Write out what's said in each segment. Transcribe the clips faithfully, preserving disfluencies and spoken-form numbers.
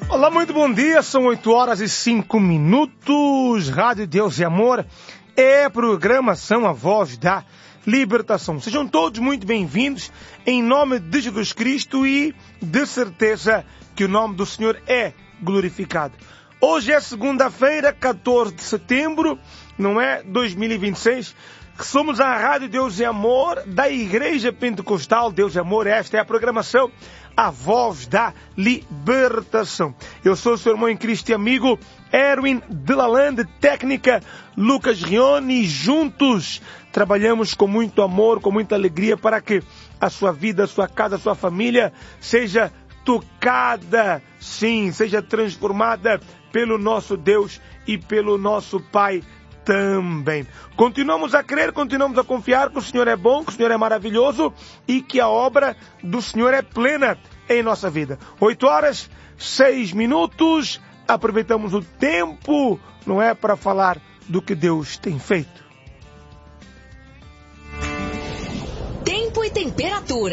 Olá, muito bom dia, são oito horas e cinco minutos, Rádio Deus e Amor, é programação A Voz da Libertação. Sejam todos muito bem-vindos, em nome de Jesus Cristo e de certeza que o nome do Senhor é glorificado. Hoje é segunda-feira, catorze de setembro, não é? dois mil e vinte e seis, que somos a Rádio Deus e Amor da Igreja Pentecostal Deus e Amor. Esta é a programação A Voz da Libertação. Eu sou o seu irmão em Cristo e amigo Erwin Delalande, técnica Lucas Rione, e juntos trabalhamos com muito amor, com muita alegria para que a sua vida, a sua casa, a sua família seja tocada, sim, seja transformada pelo nosso Deus e pelo nosso Pai também. Continuamos a crer, continuamos a confiar que o Senhor é bom, que o Senhor é maravilhoso e que a obra do Senhor é plena em nossa vida. Oito horas, seis minutos, aproveitamos o tempo, não é, para falar do que Deus tem feito. Tempo e temperatura.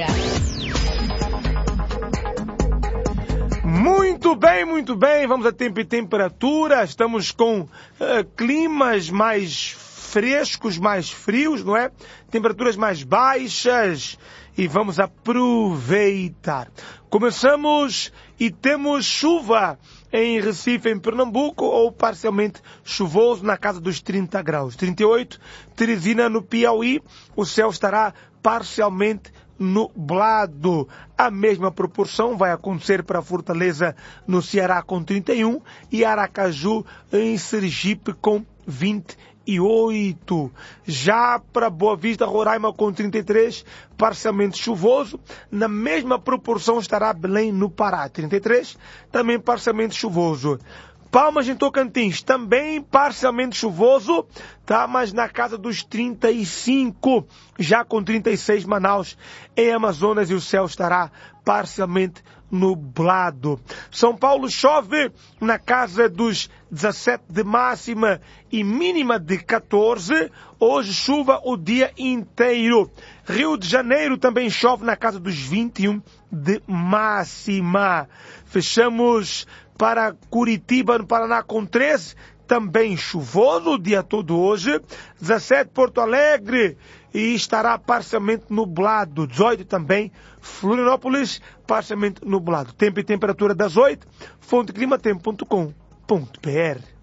Muito bem, muito bem, vamos a tempo e temperatura, estamos com uh, climas mais frescos, mais frios, não é? Temperaturas mais baixas e vamos aproveitar. Começamos e temos chuva em Recife, em Pernambuco, ou parcialmente chuvoso na casa dos trinta graus. trinta e oito, Teresina no Piauí, o céu estará parcialmente nublado. A mesma proporção vai acontecer para Fortaleza no Ceará com trinta e um e Aracaju em Sergipe com vinte e oito. Já para Boa Vista, Roraima com trinta e três, parcialmente chuvoso. Na mesma proporção estará Belém no Pará, trinta e três, também parcialmente chuvoso. Palmas em Tocantins, também parcialmente chuvoso, tá? Mas na casa dos trinta e cinco, já com trinta e seis Manaus, em Amazonas, e o céu estará parcialmente nublado. São Paulo chove na casa dos dezessete de máxima e mínima de catorze, hoje chuva o dia inteiro. Rio de Janeiro também chove na casa dos vinte e um de máxima. Fechamos para Curitiba, no Paraná, com treze, também chuvoso o dia todo hoje. dezessete, Porto Alegre, e estará parcialmente nublado. dezoito também, Florianópolis, parcialmente nublado. Tempo e temperatura das oito, fonte climatempo ponto com ponto br.